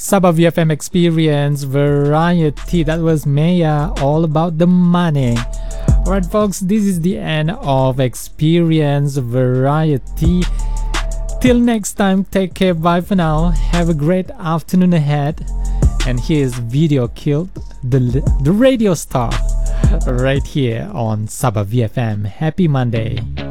Sabah VFM Experience Variety. That was Maya, all about the money. Alright folks, this is the end of Experience Variety. Till next time, take care, bye for now. Have a great afternoon ahead. And here's Video Killed, the radio star, right here on Sabah VFM. Happy Monday.